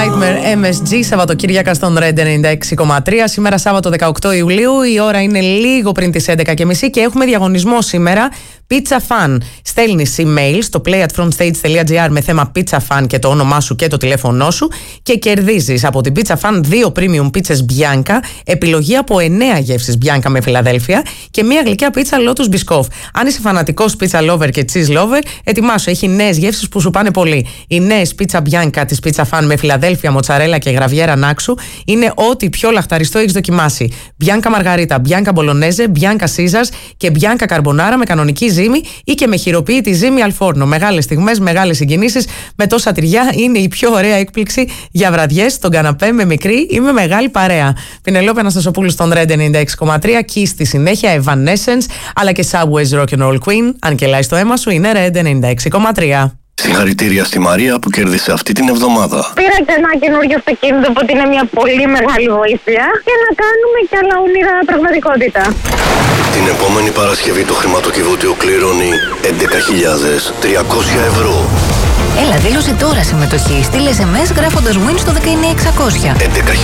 Nightmare MSG, Σαββατοκύριακα στον Red 96,3. Σήμερα Σάββατο 18 Ιουλίου, η ώρα είναι λίγο πριν τις 11.30 και έχουμε διαγωνισμό σήμερα. Pizza Fan. Στέλνεις email στο play@frontstage.gr με θέμα Pizza Fan και το όνομά σου και το τηλέφωνό σου και κερδίζεις από την Pizza Fan 2 premium pizzas Bianca, επιλογή από 9 γεύσεις Bianca με Φιλαδέλφια και μια γλυκιά πίτσα Lotus Biscoff. Αν είσαι φανατικός pizza lover και cheese lover, ετοιμάσου, έχει νέες γεύσεις που σου πάνε πολύ. Οι νέες pizza Bianca της Pizza Fan με Φιλαδέλφια, μοτσαρέλα και γραβιέρα νάξου είναι ό,τι πιο λαχταριστό έχεις δοκιμάσει. Bianca Margarita, Bianca Bolognese, Bianca Caesars και Bianca Carbonara με κανονική ζύμη ή και με χειροποίητη ζύμη αλφόρνο. Μεγάλες στιγμές, μεγάλες συγκινήσεις με τόσα τυριά είναι η πιο ωραία έκπληξη για βραδιές στον καναπέ με μικρή ή με μεγάλη παρέα. Πινελόπη Αναστασοπούλου στον Red 96,3 και στη συνέχεια Evanescence αλλά και Subway's Rock'n'Roll Queen. Αν κελάει στο αίμα σου είναι Red 96,3. Συγχαρητήρια στη Μαρία που κέρδισε αυτή την εβδομάδα. Πήρα και ένα καινούργιο αυτοκίνητο, οπότε είναι μια πολύ μεγάλη βοήθεια και να κάνουμε κι άλλα όνειρα πραγματικότητα. Την επόμενη Παρασκευή το χρηματοκιβώτιο κληρώνει 11.300 ευρώ. Έλα, δήλωσε τώρα συμμετοχή. Στείλε SMS γράφοντας win στο 19600.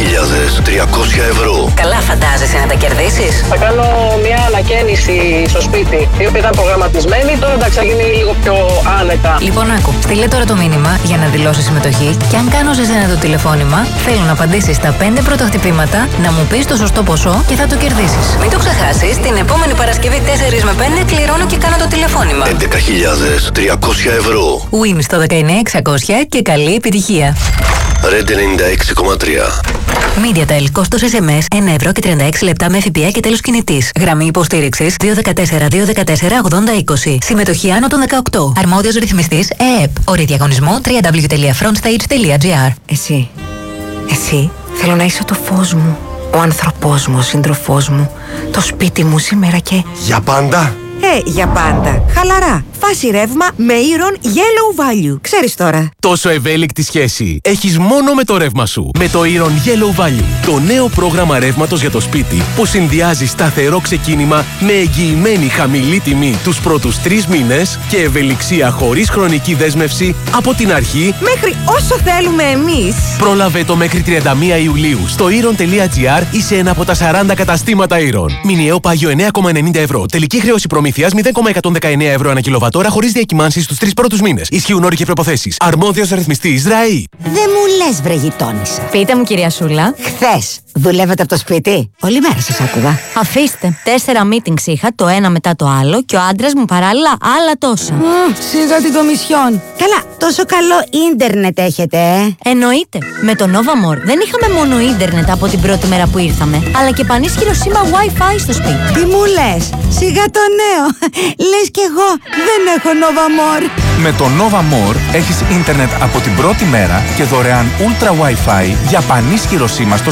11.300 ευρώ. Καλά φαντάζεσαι να τα κερδίσεις? Θα κάνω μια ανακαίνιση στο σπίτι, η οποία ήταν προγραμματισμένη. Τώρα εντάξει, θα γίνει λίγο πιο άνετα. Λοιπόν, άκου. Στείλε τώρα το μήνυμα για να δηλώσεις συμμετοχή. Και αν κάνω σε σένα το τηλεφώνημα, θέλω να απαντήσεις τα 5 πρώτα χτυπήματα, να μου πεις το σωστό ποσό και θα το κερδίσεις. Μην το ξεχάσεις. Την επόμενη Παρασκευή 4 με 5 κληρώνω και κάνω το τηλεφώνημα. 11.300 ευρώ. Win στο 19600 και καλή επιτυχία. Red 96,3. MediaTel, κόστος SMS 1 ευρώ και 36 λεπτά με ΦΠΑ και τέλος κινητής. Γραμμή υποστήριξης 214-214-8020. Συμμετοχή άνω των 18. Αρμόδιος ρυθμιστής ΕΕΠ. Όροι διαγωνισμού www.frontstage.gr. Εσύ θέλω να είσαι το φως μου, ο άνθρωπός μου, ο σύντροφός μου, το σπίτι μου σήμερα και... Για πάντα! Για πάντα. Χαλαρά. Φάση ρεύμα με Iron Yellow Value. Ξέρεις τώρα. Τόσο ευέλικτη σχέση έχεις μόνο με το ρεύμα σου. Με το Iron Yellow Value. Το νέο πρόγραμμα ρεύματος για το σπίτι που συνδυάζει σταθερό ξεκίνημα με εγγυημένη χαμηλή τιμή τους πρώτους 3 μήνες και ευελιξία χωρίς χρονική δέσμευση από την αρχή μέχρι όσο θέλουμε εμείς. Πρόλαβε το μέχρι 31 Ιουλίου στο iron.gr ή σε ένα από τα 40 καταστήματα Iron. Μηνιαίο πάγιο 9,90 ευρώ. Τελική χρέωση προμήθειας 0,119 ευρώ ανά κιλοβατόρα χωρίς διακυμάνσεις στους 3 πρώτους μήνες. Ισχύουν όροι και προϋποθέσεις. Αρμόδιος ρυθμιστής ΡΑΗ. Δεν μου λες, βρε γειτόνισσα. Πείτε μου, κυρία Σούλα. Χθες δουλεύετε από το σπίτι? Όλη μέρα σας άκουγα. Αφήστε. 4 meetings είχα, το ένα μετά το άλλο και ο άντρας μου παράλληλα άλλα τόσα. Σίγα την κομισιόν. Καλά, τόσο καλό ίντερνετ έχετε, Εννοείται. Με το Nova More δεν είχαμε μόνο ίντερνετ από την πρώτη μέρα που ήρθαμε, αλλά και πανίσχυρο σήμα Wi-Fi στο σπίτι. Τι μου λες? Σιγά το νέο. Λες κι εγώ δεν έχω Nova More. Με το Nova More έχεις ίντερνετ από την πρώτη μέρα και δωρεάν Ultra Wi-Fi για πανίσχυρο σήμα στο